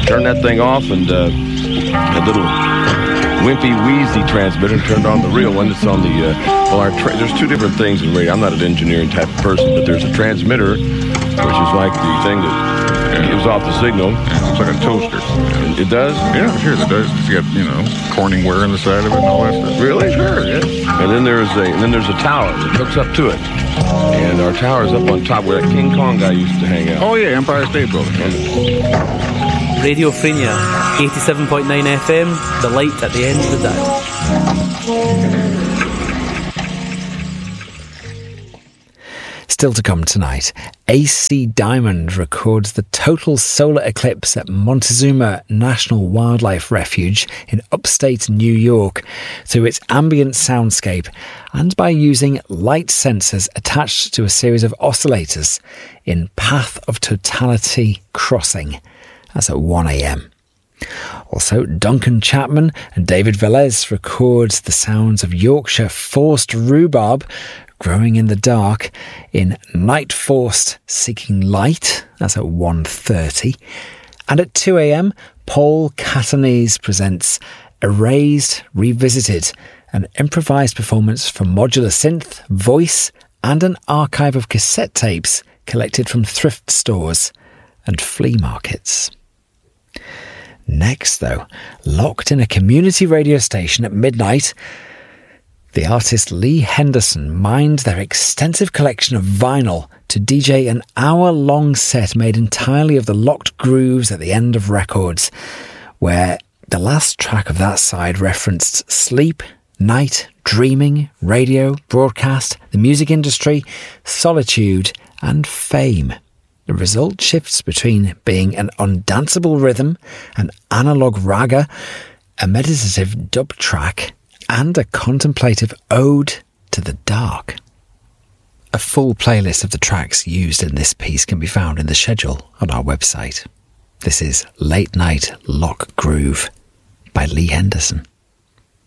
turned that thing off and that little wimpy, wheezy transmitter and turned on the real one. It's on the, there's two different things in radio. I'm not an engineering type of person, but there's a transmitter, which is like the thing that gives off the signal. Yeah, it's like a toaster. It does? Yeah, sure, it does. It's got, Corning wire on the side of it and all that stuff. Really? Sure, yes. And then there's a tower that hooks up to it. And our tower is up on top where that King Kong guy used to hang out. Oh, yeah, Empire State Building. Radio Frenia, 87.9 FM, the light at the end of the dial. Still to come tonight, AC Diamond records the total solar eclipse at Montezuma National Wildlife Refuge in upstate New York through its ambient soundscape and by using light sensors attached to a series of oscillators in Path of Totality Crossing. That's at 1 a.m. Also, Duncan Chapman and David Velez records the sounds of Yorkshire forced rhubarb growing in the dark in Night Forced Seeking Light. That's at 1:30. And at 2 a.m, Paul Catanese presents Erased Revisited, an improvised performance from modular synth, voice, and an archive of cassette tapes collected from thrift stores and flea markets. Next, though, locked in a community radio station at midnight, the artist Lee Henderson mined their extensive collection of vinyl to DJ an hour-long set made entirely of the locked grooves at the end of records, where the last track of that side referenced sleep, night, dreaming, radio, broadcast, the music industry, solitude, and fame. The result shifts between being an undanceable rhythm, an analog raga, a meditative dub track, and a contemplative ode to the dark. A full playlist of the tracks used in this piece can be found in the schedule on our website. This is Late Night Lock Groove by Lee Henderson.